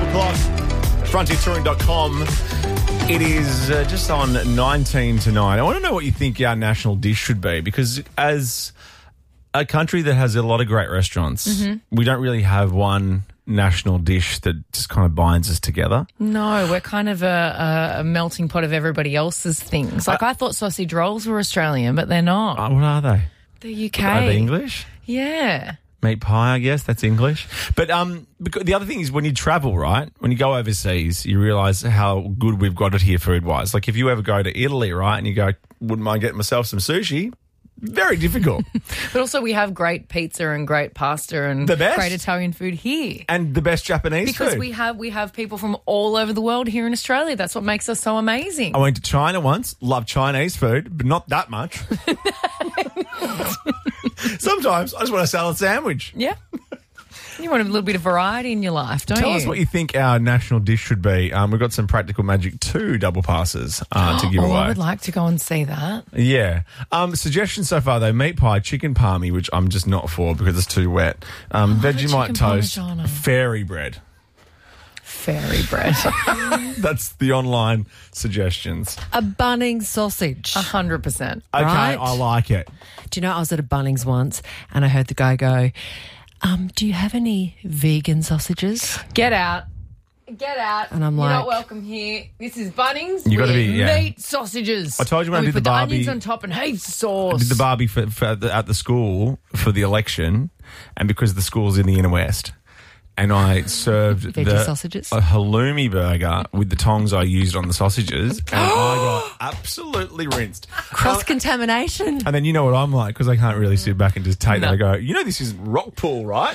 o'clock. FrontierTouring.com. It is just on 19 to 9. I want to know what you think our national dish should be, because as a country that has a lot of great restaurants, we don't really have one national dish that just kind of binds us together. No, we're kind of a melting pot of everybody else's things. Like I thought sausage rolls were Australian, but they're not. What are they? The UK. Are they English? Yeah. Meat pie, I guess, that's English. But because the other thing is when you travel, right, when you go overseas, you realise how good we've got it here food-wise. Like if you ever go to Italy, right, and you go, wouldn't mind getting myself some sushi, very difficult. But also we have great pizza and great pasta and The best. great Italian food here. And the best Japanese Because food. we have people from all over the world here in Australia. That's what makes us so amazing. I went to China once, loved Chinese food, but not that much. Sometimes I just want a salad sandwich. Yeah. You want a little bit of variety in your life, don't you? Tell us what you think our national dish should be. We've got some Practical Magic 2 double passes to give away. I would like to go and see that. Yeah. Suggestions so far, though, meat pie, chicken palmy, which I'm just not for because it's too wet. Vegemite chicken toast, parmigiano. fairy bread. Fairy bread. That's the online suggestions. A Bunnings sausage. 100%. Okay, Right. I like it. Do you know, I was at a Bunnings once and I heard the guy go, do you have any vegan sausages? Get out. Get out. And I'm You're like- not welcome here. This is Bunnings. You gotta with be, yeah. meat sausages. I told you when I And did we the put barbie- onions on top and heaps of I sauce. did the barbie at the school for the election, and because the school's in the inner west, and I served Veggie sausages? a halloumi burger with the tongs I used on the sausages, and I got absolutely rinsed. Cross-contamination. And then you know what I'm like, because I can't really sit back and just take that. I go, you know, this is rock pool, right?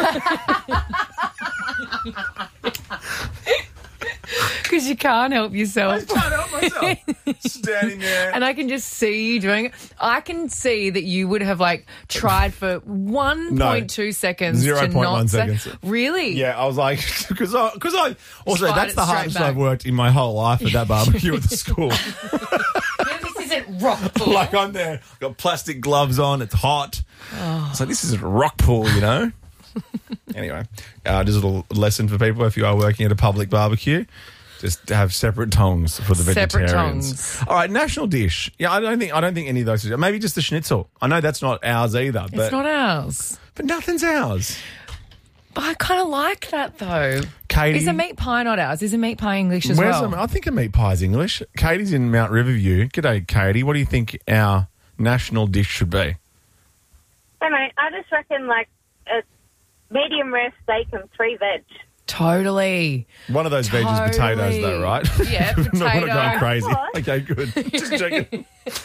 Because you can't help yourself. I can't help myself. Standing there. And I can just see you doing it. I can see that you would have like tried for 1.2 seconds to 0.1 not seconds. say. Really? Yeah, I was like, because I also Fired that's it the straight hardest back. I've worked in my whole life at that barbecue at the school. Yeah, this isn't rock pool. Like I'm there, got plastic gloves on, it's hot. So this is a rock pool, you know. Anyway, just a little lesson for people if you are working at a public barbecue. Just have separate tongs for the Separate vegetarians. tongs. All right, national dish. Yeah, I don't think any of those. Maybe just the schnitzel. I know that's not ours either, but It's not ours. but nothing's ours. But I kind of like that though. Katie, Is a meat pie not ours? Is a meat pie English as where's well? I think a meat pie's English. Katie's in Mount Riverview. G'day, Katie. What do you think our national dish should be? Hey, mate, I just reckon like a medium rare steak and 3 veg. Totally. One of those veggies, potatoes, though, right? Yeah, We're not potato. going crazy. What? Okay, good. Just checking.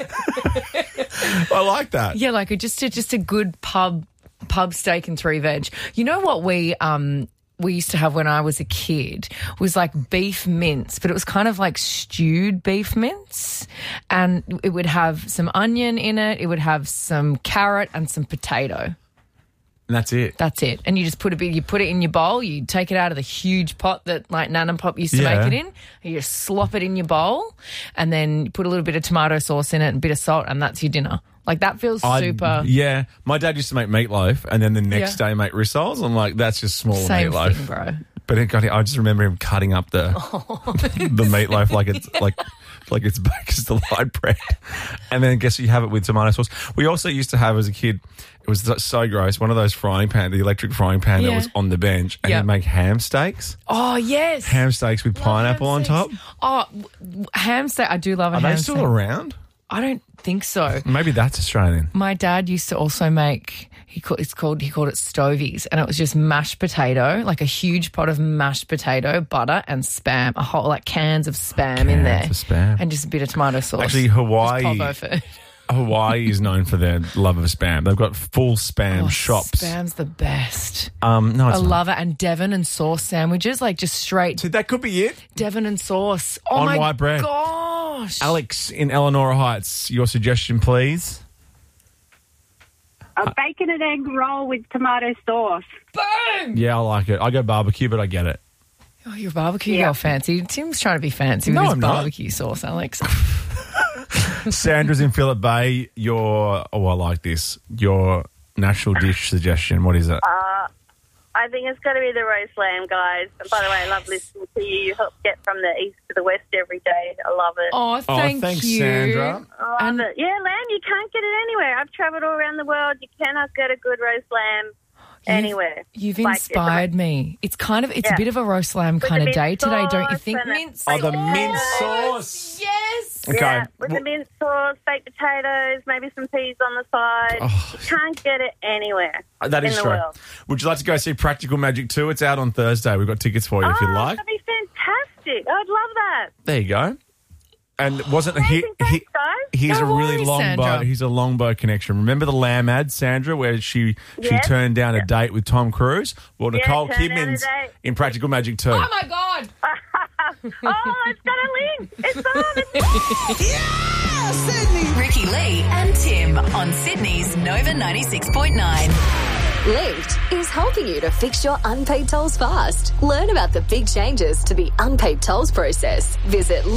I like that. Yeah, like just a good pub steak and 3 veg. You know what we used to have when I was a kid was like beef mince, but it was kind of like stewed beef mince, and it would have some onion in it. It would have some carrot and some potato. And that's it. That's it. And you just put it in your bowl. You take it out of the huge pot that like Nan and Pop used to Yeah. make it in. You just slop it in your bowl, and then you put a little bit of tomato sauce in it and a bit of salt, and that's your dinner. Like that feels super. Yeah. My dad used to make meatloaf and then the next Yeah. day make rissoles. I'm like, that's just small Same meatloaf. thing, bro. But I just remember him cutting up the meatloaf like it's it's Baker's Delight bread, and then guess you have it with tomato sauce. We also used to have as a kid. It was so gross. One of those the electric frying pan that Yeah. was on the bench, and Yeah. you'd make ham steaks. Oh yes, Ham steaks with pineapple on top. Oh, ham steak. I do love a Are ham they still steak. around? I don't think so. Maybe that's Australian. My dad used to also make. He called it stovies, and it was just mashed potato, like a huge pot of mashed potato, butter, and spam. A whole like cans of spam in there, Cans of spam. and just a bit of tomato sauce. Actually, Just Hawaii Povo food. is known for their love of spam. They've got full spam shops. Spam's the best. No, it's I not. love it. And Devon and sauce sandwiches, like just straight So that could be it. Devon and sauce. Oh On my white bread. gosh. Alex in Eleanor Heights, your suggestion, please. A bacon and egg roll with tomato sauce. Boom! Yeah, I like it. I go barbecue, but I get it. Oh, you're a barbecue Yeah. girl fancy. Tim's trying to be fancy with No, his I'm not. barbecue sauce, Alex. Sandra's in Phillip Bay. I like this. Your national dish suggestion. What is it? I think it's got to be the roast lamb, guys. And by the way, I love listening to you. You help get from the east to the west every day. I love it. Oh, thanks, you. Sandra. I love it. Yeah, lamb, you can't get it anywhere. I've travelled all around the world. You cannot get a good roast lamb anywhere. You've Like, inspired me. It's a bit of a roast lamb kind the of day mint today, don't you sauce think? and Mint Oh, the sauce. mint sauce. Yes. Okay. Yeah, with the mint sauce, baked potatoes, maybe some peas on the side. You can't get it anywhere That is in the true. world. Would you like to go see Practical Magic 2? It's out on Thursday. We've got tickets for you if you like. That'd be fantastic. I'd love that. There you go. And wasn't he? Amazing. Thanks, guys. He's No a really worries, long bow. Sandra. He's a long bow connection. Remember the lamb ad, Sandra, where she Yes. turned down a date with Tom Cruise? Well, Nicole turned down a Kidman's date. in Practical Magic 2. Oh, my God. Oh, it's got a link. It's on. Ricky Lee and Tim on Sydney's Nova 96.9. Linked is helping you to fix your unpaid tolls fast. Learn about the big changes to the unpaid tolls process. Visit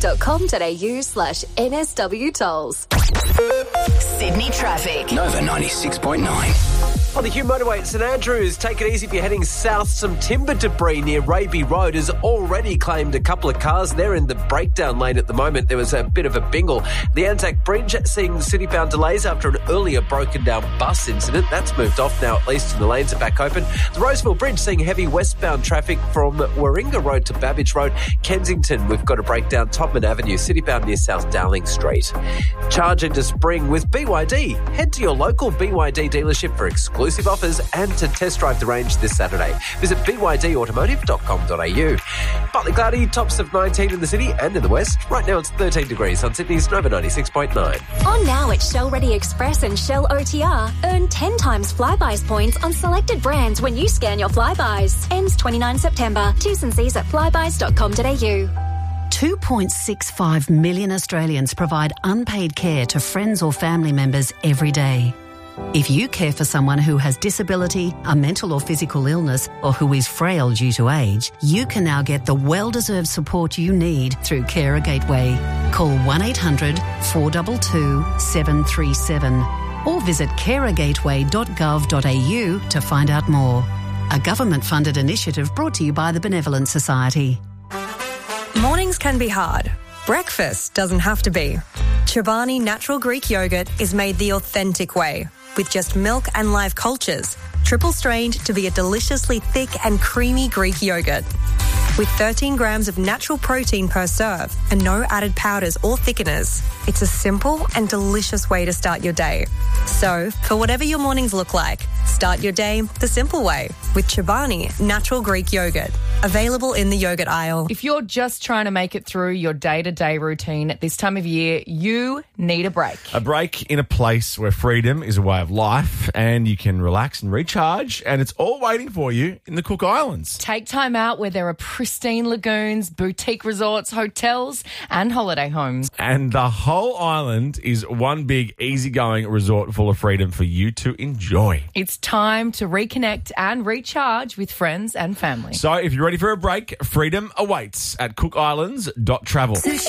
linked.com.au/NSW tolls. Sydney traffic. Nova 96.9. On the Hume motorway at St Andrews, take it easy if you're heading south. Some timber debris near Raby Road has already claimed a couple of cars. They're in the breakdown lane at the moment. There was a bit of a bingle. The Anzac Bridge seeing city-bound delays after an earlier broken-down bus incident. That's moved off now, at least, and the lanes are back open. The Roseville Bridge seeing heavy westbound traffic from Warringah Road to Babbage Road. Kensington, we've got a breakdown. Topman Avenue, city-bound near South Dowling Street. Charge into spring with BYD. Head to your local BYD dealership for exclusive offers and to test drive the range this Saturday. Visit bydautomotive.com.au. Partly cloudy, tops of 19 in the city and in the west. Right now it's 13 degrees on Sydney's Nova 96.9. On now at Shell Ready Express and Shell OTR. Earn 10 times Flybuys points on selected brands when you scan your Flybuys. Ends 29 September. T's and C's at flybuys.com.au. 2.65 million Australians provide unpaid care to friends or family members every day. If you care for someone who has disability, a mental or physical illness, or who is frail due to age, you can now get the well-deserved support you need through Carer Gateway. Call 1-800-422-737 or visit carergateway.gov.au to find out more. A government-funded initiative brought to you by the Benevolent Society. Mornings can be hard. Breakfast doesn't have to be. Chobani Natural Greek Yogurt is made the authentic way, with just milk and live cultures, triple strained to be a deliciously thick and creamy Greek yogurt. With 13 grams of natural protein per serve and no added powders or thickeners, it's a simple and delicious way to start your day. So, for whatever your mornings look like, start your day the simple way with Chobani Natural Greek Yogurt. Available in the yogurt aisle. If you're just trying to make it through your day-to-day routine at this time of year, you need a break. A break in a place where freedom is a way of life and you can relax and recharge, and it's all waiting for you in the Cook Islands. Take time out where there are pristine lagoons, boutique resorts, hotels, and holiday homes. And the whole island is one big, easygoing resort full of freedom for you to enjoy. It's time to reconnect and recharge with friends and family. So if you're ready for a break, freedom awaits at cookislands.travel.